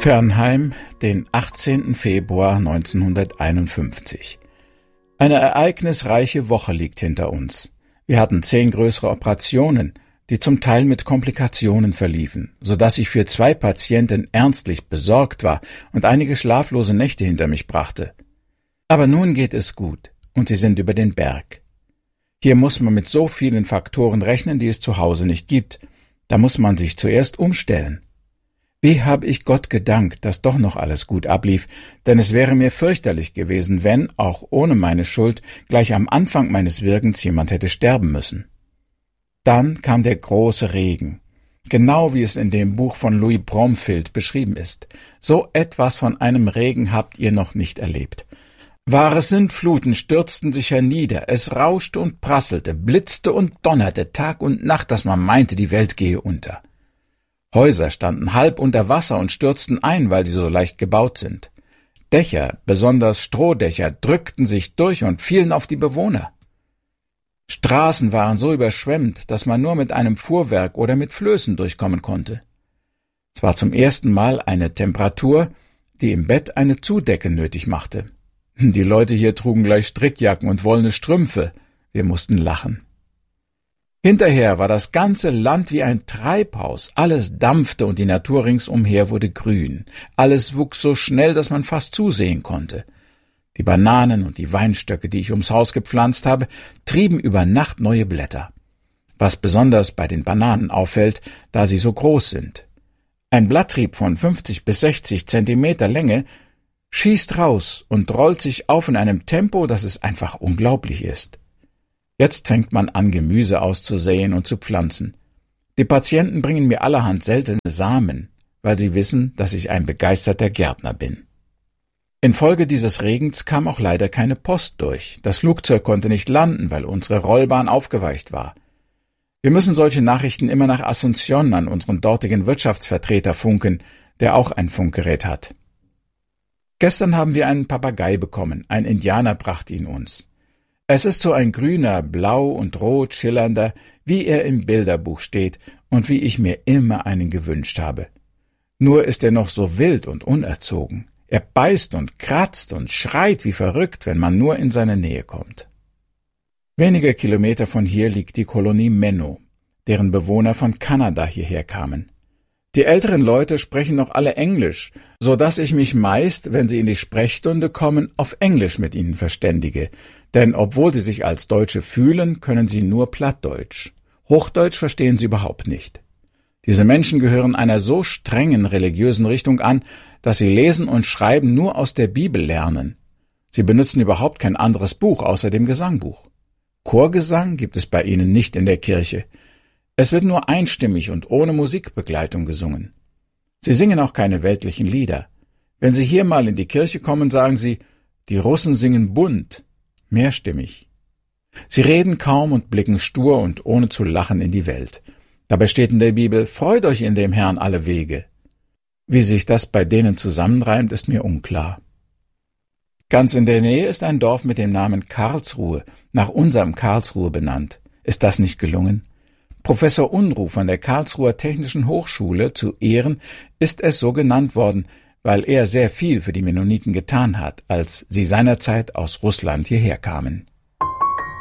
Fernheim, den 18. Februar 1951. Eine ereignisreiche Woche liegt hinter uns. Wir hatten 10 größere Operationen, die zum Teil mit Komplikationen verliefen, sodass ich für 2 Patienten ernstlich besorgt war und einige schlaflose Nächte hinter mich brachte. Aber nun geht es gut, und sie sind über den Berg. Hier muss man mit so vielen Faktoren rechnen, die es zu Hause nicht gibt. Da muss man sich zuerst umstellen. Wie habe ich Gott gedankt, dass doch noch alles gut ablief, denn es wäre mir fürchterlich gewesen, wenn, auch ohne meine Schuld, gleich am Anfang meines Wirkens jemand hätte sterben müssen. Dann kam der große Regen, genau wie es in dem Buch von Louis Bromfield beschrieben ist. So etwas von einem Regen habt ihr noch nicht erlebt. Wahre Sintfluten stürzten sich hernieder, es rauschte und prasselte, blitzte und donnerte Tag und Nacht, dass man meinte, die Welt gehe unter. Häuser standen halb unter Wasser und stürzten ein, weil sie so leicht gebaut sind. Dächer, besonders Strohdächer, drückten sich durch und fielen auf die Bewohner. Straßen waren so überschwemmt, dass man nur mit einem Fuhrwerk oder mit Flößen durchkommen konnte. Es war zum ersten Mal eine Temperatur, die im Bett eine Zudecke nötig machte. Die Leute hier trugen gleich Strickjacken und wollene Strümpfe. Wir mussten lachen. Hinterher war das ganze Land wie ein Treibhaus, alles dampfte und die Natur ringsumher wurde grün. Alles wuchs so schnell, dass man fast zusehen konnte. Die Bananen und die Weinstöcke, die ich ums Haus gepflanzt habe, trieben über Nacht neue Blätter. Was besonders bei den Bananen auffällt, da sie so groß sind. Ein Blatttrieb von 50 bis 60 Zentimeter Länge schießt raus und rollt sich auf in einem Tempo, dass es einfach unglaublich ist. Jetzt fängt man an, Gemüse auszusäen und zu pflanzen. Die Patienten bringen mir allerhand seltene Samen, weil sie wissen, dass ich ein begeisterter Gärtner bin. Infolge dieses Regens kam auch leider keine Post durch. Das Flugzeug konnte nicht landen, weil unsere Rollbahn aufgeweicht war. Wir müssen solche Nachrichten immer nach Asunción an unseren dortigen Wirtschaftsvertreter funken, der auch ein Funkgerät hat. Gestern haben wir einen Papagei bekommen, ein Indianer brachte ihn uns. Es ist so ein grüner, blau und rot schillernder, wie er im Bilderbuch steht und wie ich mir immer einen gewünscht habe. Nur ist er noch so wild und unerzogen. Er beißt und kratzt und schreit wie verrückt, wenn man nur in seine Nähe kommt. Wenige Kilometer von hier liegt die Kolonie Menno, deren Bewohner von Kanada hierher kamen. Die älteren Leute sprechen noch alle Englisch, so dass ich mich meist, wenn sie in die Sprechstunde kommen, auf Englisch mit ihnen verständige, denn obwohl sie sich als Deutsche fühlen, können sie nur Plattdeutsch. Hochdeutsch verstehen sie überhaupt nicht. Diese Menschen gehören einer so strengen religiösen Richtung an, dass sie Lesen und Schreiben nur aus der Bibel lernen. Sie benutzen überhaupt kein anderes Buch außer dem Gesangbuch. Chorgesang gibt es bei ihnen nicht in der Kirche. Es wird nur einstimmig und ohne Musikbegleitung gesungen. Sie singen auch keine weltlichen Lieder. Wenn Sie hier mal in die Kirche kommen, sagen Sie, die Russen singen bunt, mehrstimmig. Sie reden kaum und blicken stur und ohne zu lachen in die Welt. Dabei steht in der Bibel, freut euch in dem Herrn alle Wege. Wie sich das bei denen zusammenreimt, ist mir unklar. Ganz in der Nähe ist ein Dorf mit dem Namen Karlsruhe, nach unserem Karlsruhe benannt. Ist das nicht gelungen? Professor Unruh von der Karlsruher Technischen Hochschule zu Ehren ist es so genannt worden, weil er sehr viel für die Mennoniten getan hat, als sie seinerzeit aus Russland hierher kamen.